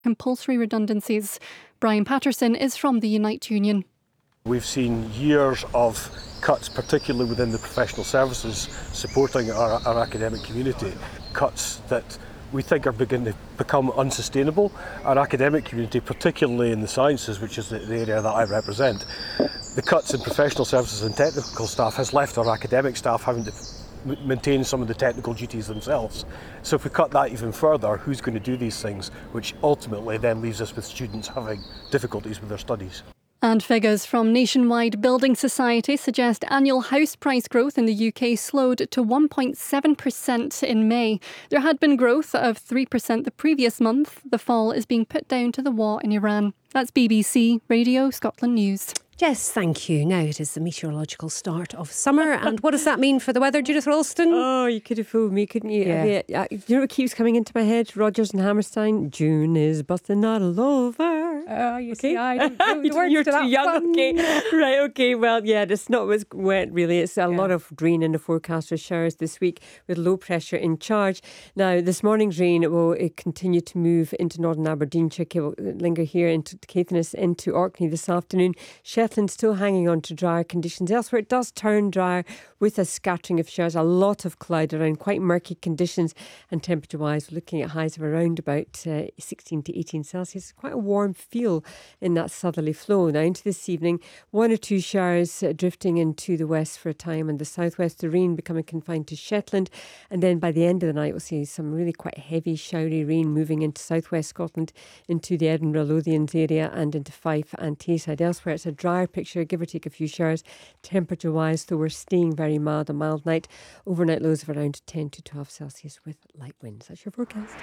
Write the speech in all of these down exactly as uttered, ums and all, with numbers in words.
compulsory redundancies. Brian Patterson is from the Unite Union. We've seen years of cuts, particularly within the professional services, supporting our, our academic community. Cuts that we think are beginning to become unsustainable. Our academic community, particularly in the sciences, which is the, the area that I represent, the cuts in professional services and technical staff has left our academic staff having to m- maintain some of the technical duties themselves. So if we cut that even further, who's going to do these things, which ultimately then leaves us with students having difficulties with their studies. And figures from Nationwide Building Society suggest annual house price growth in the U K slowed to one point seven percent in May. There had been growth of three percent the previous month. The fall is being put down to the war in Iran. That's B B C Radio Scotland News. Jess, thank you. Now it is the meteorological start of summer. And what does that mean for the weather, Judith Ralston? Oh, you could have fooled me, couldn't you? Yeah. Yeah. You know what keeps coming into my head? Rodgers and Hammerstein. June is but not all over. Oh, you okay. see, I don't know the words You're to too that young, one. okay. Right, okay. Well, yeah, it's not as wet, really. It's a Yeah. lot of rain in the forecast for showers this week with low pressure in charge. Now, this morning's rain will it continue to move into northern Aberdeenshire. It will linger here into Caithness, into Orkney this afternoon. Shetland still hanging on to drier conditions. Elsewhere, it does turn drier with a scattering of showers, a lot of cloud around, quite murky conditions. And temperature-wise, we're looking at highs of around about uh, sixteen to eighteen Celsius. Quite a warm feel in that southerly flow. Now, into this evening, one or two showers uh, drifting into the west for a time and the southwest. The rain becoming confined to Shetland. And then by the end of the night, we'll see some really quite heavy, showery rain moving into southwest Scotland, into the Edinburgh Lothians area and into Fife and Tayside. Elsewhere, it's a drier picture, give or take a few showers. Temperature-wise, though, we're staying very mild, a mild night. Overnight lows of around ten to twelve Celsius with light winds. That's your forecast.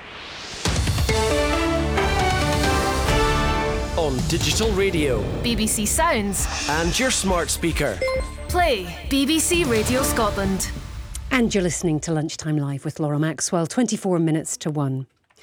On digital radio, B B C Sounds, and your smart speaker. Play B B C Radio Scotland. And you're listening to Lunchtime Live with Laura Maxwell, twenty-four minutes to one.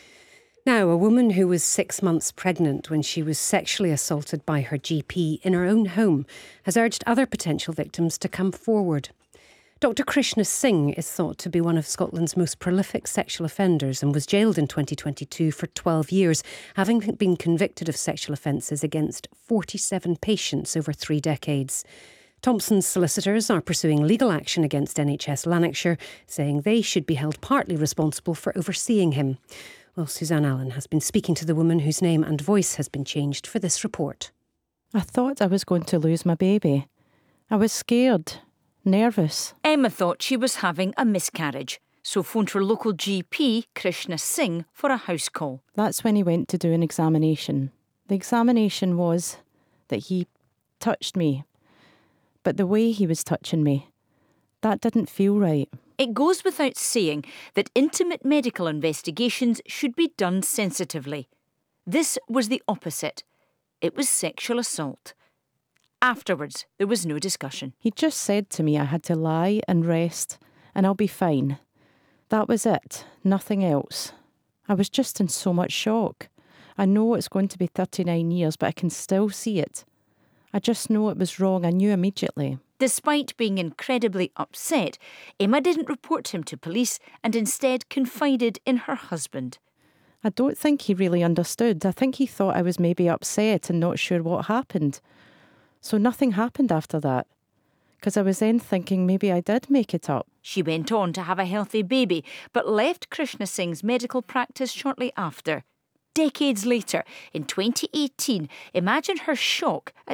Now, a woman who was six months pregnant when she was sexually assaulted by her G P in her own home has urged other potential victims to come forward. Doctor Krishna Singh is thought to be one of Scotland's most prolific sexual offenders and was jailed in twenty twenty-two for twelve years, having been convicted of sexual offences against forty-seven patients over three decades. Thompson's solicitors are pursuing legal action against N H S Lanarkshire, saying they should be held partly responsible for overseeing him. Well, Suzanne Allen has been speaking to the woman whose name and voice has been changed for this report. I thought I was going to lose my baby. I was scared, nervous. Emma thought she was having a miscarriage, so phoned her local G P, Krishna Singh, for a house call. That's when he went to do an examination. The examination was that he touched me, but the way he was touching me, that didn't feel right. It goes without saying that intimate medical investigations should be done sensitively. This was the opposite. It was sexual assault. Afterwards, there was no discussion. He just said to me I had to lie and rest and I'll be fine. That was it, nothing else. I was just in so much shock. I know it's going to be thirty-nine years, but I can still see it. I just know it was wrong. I knew immediately. Despite being incredibly upset, Emma didn't report him to police and instead confided in her husband. I don't think he really understood. I think he thought I was maybe upset and not sure what happened. So nothing happened after that, because I was then thinking maybe I did make it up. She went on to have a healthy baby, but left Krishna Singh's medical practice shortly after. Decades later, in twenty eighteen, imagine her shock at